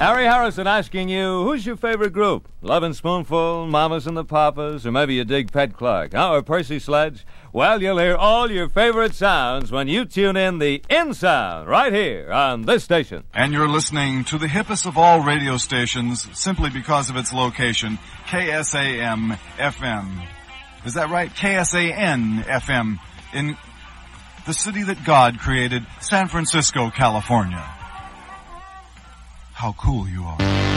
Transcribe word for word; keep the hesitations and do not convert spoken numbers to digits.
Harry Harrison asking you, who's your favorite group? Lovin' Spoonful, Mamas and the Papas, or maybe you dig Pet Clark, huh? Or Percy Sledge? Well, you'll hear all your favorite sounds when you tune in the In Sound right here on this station. And you're listening to the hippest of all radio stations simply because of its location, K S A M F M. Is that right? K S A N F M in the city that God created, San Francisco, California. How cool you are.